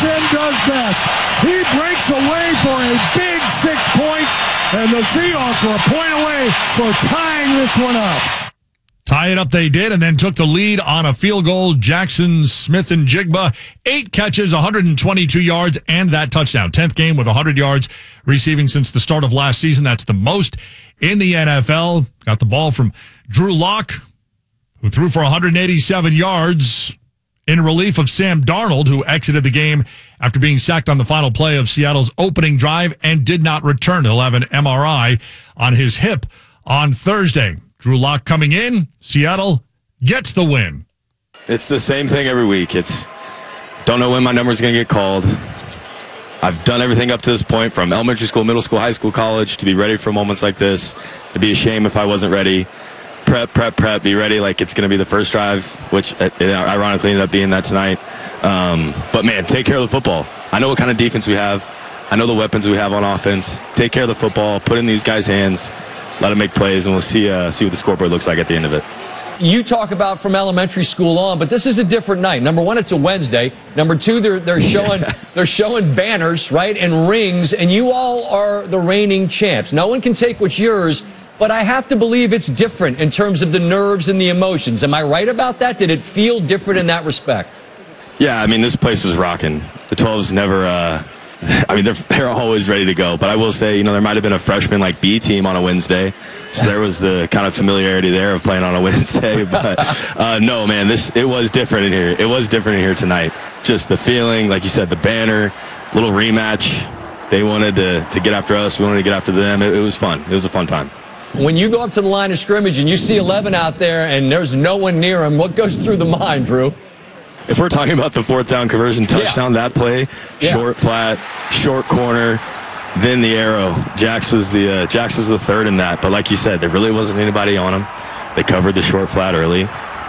Jackson does best. He breaks away for a big 6 points, and the Seahawks are a point away for tying this one up. Tie it up they did, and then took the lead on a field goal. Jackson Smith-Njigba, 8 catches, 122 yards, and that touchdown. 10th game with 100 yards receiving since the start of last season. That's the most in the NFL. Got the ball from Drew Lock, who threw for 187 yards in relief of Sam Darnold, who exited the game after being sacked on the final play of Seattle's opening drive and did not return. He'll have an MRI on his hip on Thursday. Drew Lock coming in. Seattle gets the win. It's the same thing every week. It's don't know when my number's going to get called. I've done everything up to this point, from elementary school, middle school, high school, college, to be ready for moments like this. It'd be a shame if I wasn't ready. Prep, be ready like it's going to be the first drive, which it ironically ended up being that tonight. But, man, take care of the football. I know what kind of defense we have. I know the weapons we have on offense. Take care of the football. Put in these guys' hands. Let them make plays, and we'll see what the scoreboard looks like at the end of it. You talk about from elementary school on, but this is a different night. Number one, it's a Wednesday. Number two, they're showing banners, right, and rings, and you all are the reigning champs. No one can take what's yours, but I have to believe it's different in terms of the nerves and the emotions. Am I right about that? Did it feel different in that respect? Yeah, I mean, this place was rocking. The 12's never they're always ready to go. But I will say, there might have been a freshman like B team on a Wednesday. So there was the kind of familiarity there of playing on a Wednesday. But no, man, it was different in here. It was different in here tonight. Just the feeling, like you said, the banner, little rematch. They wanted to get after us. We wanted to get after them. It was fun. It was a fun time. When you go up to the line of scrimmage and you see 11 out there and there's no one near him, what goes through the mind, Drew? If we're talking about the fourth down conversion touchdown, that play, short flat, short corner, then the arrow. Jax was the third in that. But like you said, there really wasn't anybody on him. They covered the short flat early.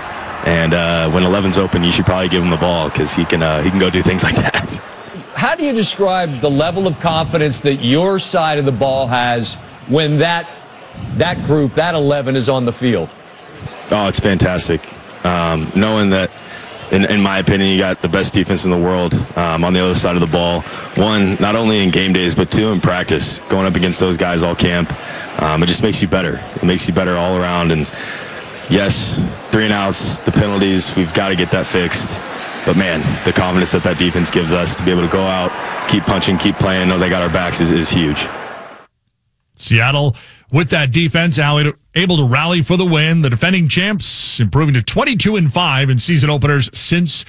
And when 11's open, you should probably give him the ball because he can go do things like that. How do you describe the level of confidence that your side of the ball has when that group, that 11, is on the field? Oh, it's fantastic. Knowing that, in my opinion, you got the best defense in the world on the other side of the ball. One, not only in game days, but two, in practice. Going up against those guys all camp, it just makes you better. It makes you better all around. And yes, 3 and outs, the penalties, we've got to get that fixed. But, man, the confidence that defense gives us to be able to go out, keep punching, keep playing, know they got our backs is huge. Seattle, with that defense, able to rally for the win. The defending champs improving to 22-5 in season openers since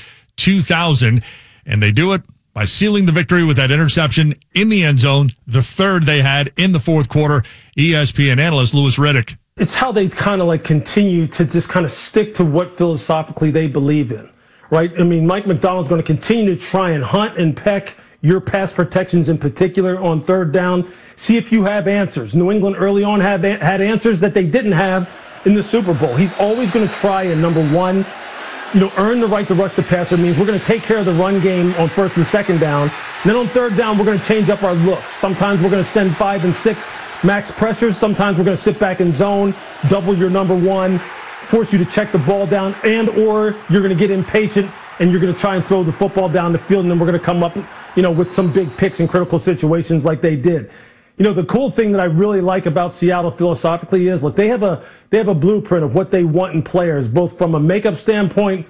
2000. And they do it by sealing the victory with that interception in the end zone, the third they had in the fourth quarter. ESPN analyst Louis Riddick. It's how they kind of continue to just kind of stick to what philosophically they believe in, right? I mean, Mike Macdonald's going to continue to try and hunt and peck your pass protections in particular on third down. See if you have answers. New England early on had answers that they didn't have in the Super Bowl. He's always going to try, and number one, earn the right to rush the passer. Means we're going to take care of the run game on first and second down. And then on third down, we're going to change up our looks. Sometimes we're going to send 5 and 6 max pressures. Sometimes we're going to sit back in zone, double your number one, force you to check the ball down, and or you're going to get impatient and you're going to try and throw the football down the field, and then we're going to come up with some big picks in critical situations like they did. The cool thing that I really like about Seattle philosophically is, look, they have a blueprint of what they want in players, both from a makeup standpoint,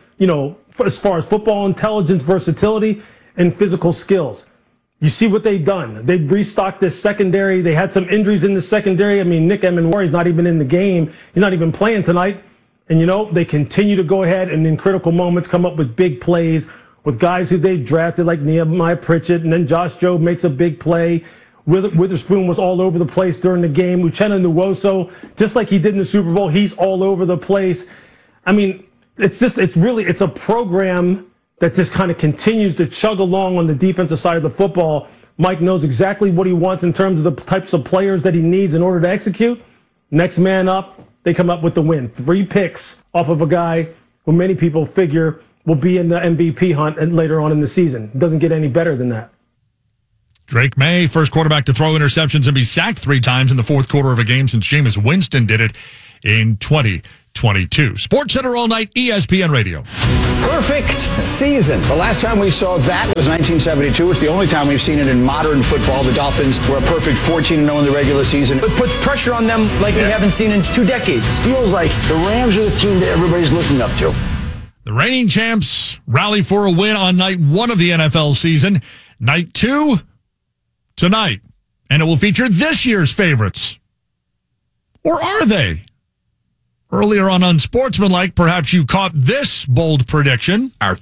as far as football intelligence, versatility, and physical skills. You see what they've done. They've restocked this secondary. They had some injuries in the secondary. I mean, Nick Emenwari's not even in the game. He's not even playing tonight. And, they continue to go ahead and in critical moments come up with big plays with guys who they've drafted like Nehemiah Pritchett, and then Josh Jobe makes a big play. Witherspoon was all over the place during the game. Uchenna Nwosu, just like he did in the Super Bowl, he's all over the place. I mean, it's a program that just kind of continues to chug along on the defensive side of the football. Mike knows exactly what he wants in terms of the types of players that he needs in order to execute. Next man up, they come up with the win. 3 picks off of a guy who many people figure will be in the MVP hunt and later on in the season. It doesn't get any better than that. Drake May, first quarterback to throw interceptions and be sacked 3 times in the fourth quarter of a game since Jameis Winston did it in 2020. 22. Sports Center all night, ESPN Radio. Perfect season. The last time we saw that was 1972. It's the only time we've seen it in modern football. The Dolphins were a perfect 14-0 in the regular season. It puts pressure on them like we haven't seen in 2 decades. Feels like the Rams are the team that everybody's looking up to. The reigning champs rally for a win on night 1 of the NFL season. Night 2 tonight. And it will feature this year's favorites. Or are they? Earlier on Unsportsmanlike, perhaps you caught this bold prediction. Our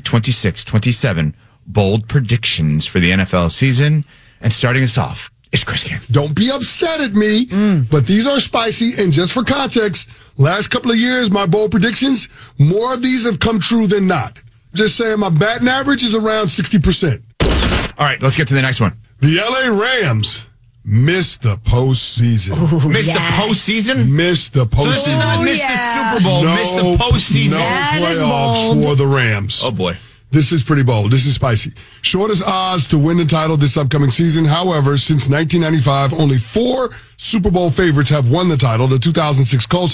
2026-27 bold predictions for the NFL season. And starting us off is Chris King. Don't be upset at me, but these are spicy. And just for context, last couple of years, my bold predictions, more of these have come true than not. Just saying my batting average is around 60%. All right, let's get to the next one. The LA Rams missed the postseason. Missed the postseason? Missed the postseason. So this is not missed the Super Bowl, missed the postseason. No playoffs for the Rams. Oh, boy. This is pretty bold. This is spicy. Shortest odds to win the title this upcoming season. However, since 1995, only 4 Super Bowl favorites have won the title. The 2006 Colts,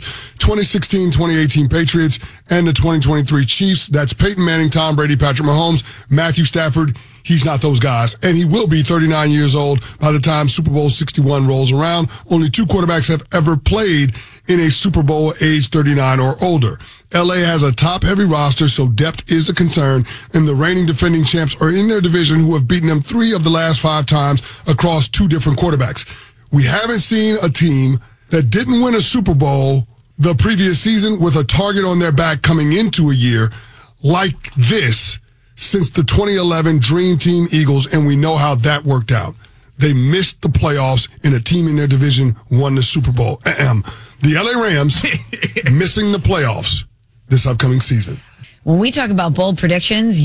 2016-2018 Patriots, and the 2023 Chiefs. That's Peyton Manning, Tom Brady, Patrick Mahomes, Matthew Stafford. He's not those guys. And he will be 39 years old by the time Super Bowl 61 rolls around. Only 2 quarterbacks have ever played in a Super Bowl age 39 or older. LA has a top-heavy roster, so depth is a concern, and the reigning defending champs are in their division who have beaten them 3 of the last 5 times across 2 different quarterbacks. We haven't seen a team that didn't win a Super Bowl the previous season with a target on their back coming into a year like this since the 2011 Dream Team Eagles, and we know how that worked out. They missed the playoffs, and a team in their division won the Super Bowl. The LA Rams missing the playoffs this upcoming season. When we talk about bold predictions,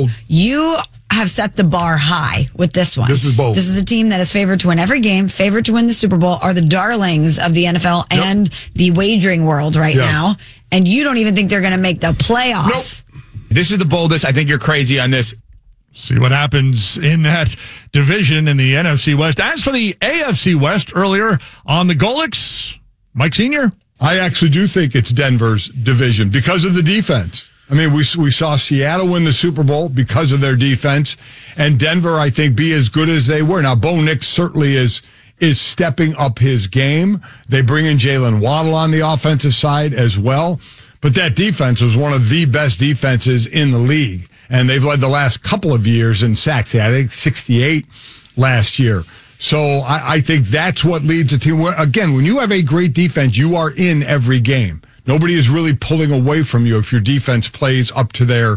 you have set the bar high with this one. This is bold. This is a team that is favored to win every game, favored to win the Super Bowl, are the darlings of the NFL and the wagering world right now. And you don't even think they're going to make the playoffs. Nope. This is the boldest. I think you're crazy on this. See what happens in that division in the NFC West. As for the AFC West, earlier on the Golics, Mike Sr.? I actually do think it's Denver's division because of the defense. I mean, we saw Seattle win the Super Bowl because of their defense, and Denver, I think, be as good as they were. Now, Bo Nix certainly is stepping up his game. They bring in Jalen Waddle on the offensive side as well, but that defense was one of the best defenses in the league, and they've led the last couple of years in sacks. I think 68 last year. So I think that's what leads a team. Again, when you have a great defense, you are in every game. Nobody is really pulling away from you if your defense plays up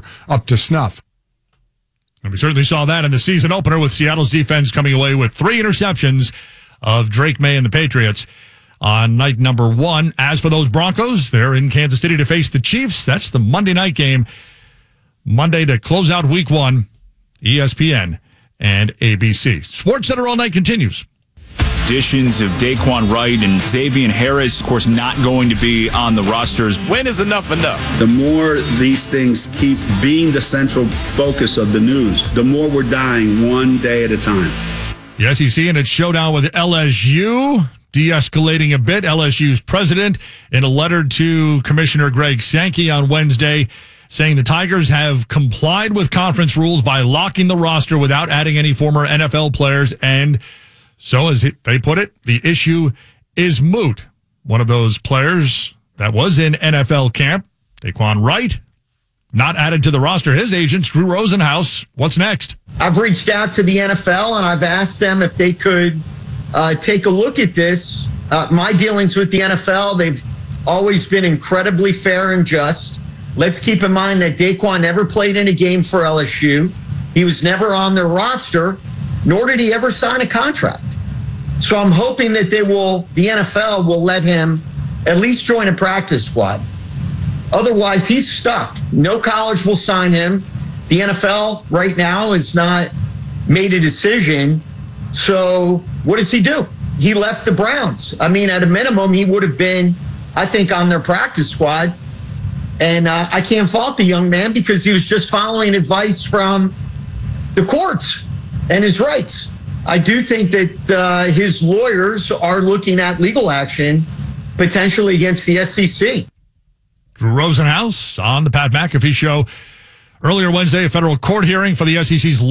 to snuff. And we certainly saw that in the season opener with Seattle's defense coming away with 3 interceptions of Drake May and the Patriots on night number 1. As for those Broncos, they're in Kansas City to face the Chiefs. That's the Monday night game. Monday to close out week 1, ESPN and ABC. Sports Center all night continues. Additions of Daquan Wright and Xavier Harris, of course, not going to be on the rosters. When is enough? The more these things keep being the central focus of the news, the more we're dying one day at a time. The SEC in its showdown with LSU, de-escalating a bit. LSU's president, in a letter to Commissioner Greg Sankey on Wednesday, saying the Tigers have complied with conference rules by locking the roster without adding any former NFL players. And so, as they put it, the issue is moot. One of those players that was in NFL camp, Daquan Wright, not added to the roster. His agent, Drew Rosenhaus, what's next? I've reached out to the NFL and I've asked them if they could take a look at this. My dealings with the NFL, they've always been incredibly fair and just. Let's keep in mind that Daquan never played in a game for LSU. He was never on their roster, nor did he ever sign a contract. So I'm hoping that the NFL will let him at least join a practice squad. Otherwise, he's stuck. No college will sign him. The NFL right now has not made a decision. So what does he do? He left the Browns. I mean, at a minimum, he would have been, I think, on their practice squad. And I can't fault the young man because he was just following advice from the courts and his rights. I do think that his lawyers are looking at legal action potentially against the SEC. Rosenhaus on the Pat McAfee Show. Earlier Wednesday, a federal court hearing for the SEC's